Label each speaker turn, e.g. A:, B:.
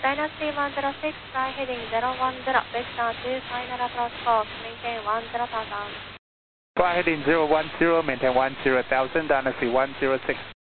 A: Dynasty 106, fly heading 010, vector 2, final approach course, maintain 10,000.
B: Fly heading 010, maintain 10,000, Dynasty 106.